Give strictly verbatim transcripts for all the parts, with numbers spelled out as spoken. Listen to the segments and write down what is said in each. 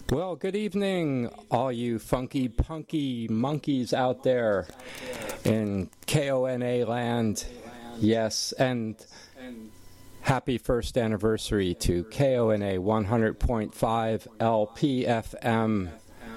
Well, good evening, all you funky, punky monkeys out there in K O N A land. Yes, and happy first anniversary to K O N A one hundred point five L P F M.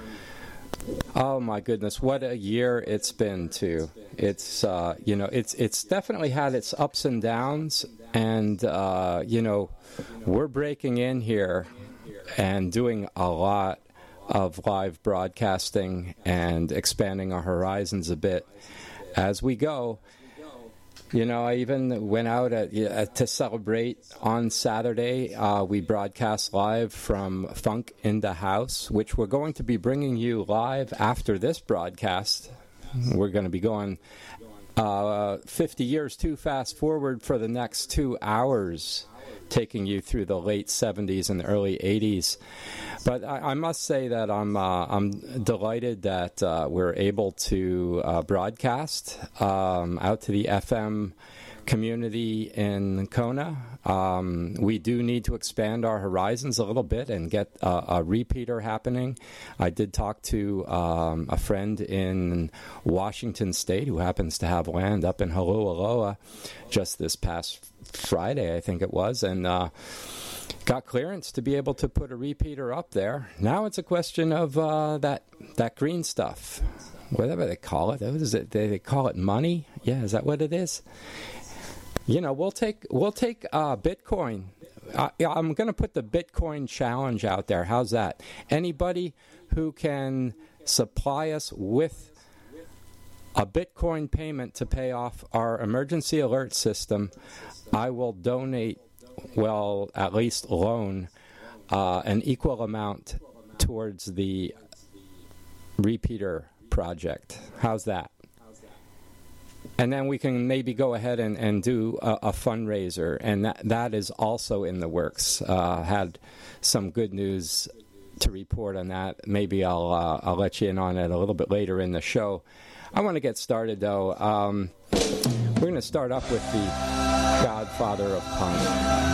Oh my goodness, what a year it's been too. It's uh, you know, it's it's definitely had its ups and downs, and uh, you know, we're breaking in here and doing a lot of live broadcasting and expanding our horizons a bit as we go. You know, I even went out at, uh, to celebrate on Saturday. Uh, we broadcast live from Funk in the House, which we're going to be bringing you live after this broadcast. We're going to be going uh, fifty years too fast forward for the next two hours, taking you through the late seventies and early eighties. But I, I must say that I'm uh, I'm delighted that uh, we're able to uh, broadcast um, out to the F M community in Kona. Um, we do need to expand our horizons a little bit and get a, a repeater happening. I did talk to um, a friend in Washington State who happens to have land up in Holualoa just this past Friday, I think it was, and uh, got clearance to be able to put a repeater up there. Now it's a question of uh, that that green stuff, whatever they call it. What is it? They, they call it money. Yeah, is that what it is? You know, we'll take we'll take uh, Bitcoin. I, I'm going to put the Bitcoin challenge out there. How's that? Anybody who can supply us with a Bitcoin payment to pay off our emergency alert system, I will donate, well, at least loan uh, an equal amount towards the repeater project. How's that? And then we can maybe go ahead and, and do a, a fundraiser, and that, that is also in the works. Uh, had some good news to report on that. Maybe I'll uh, I'll let you in on it a little bit later in the show. I want to get started, though. Um, we're going to start up with the Godfather of Punk.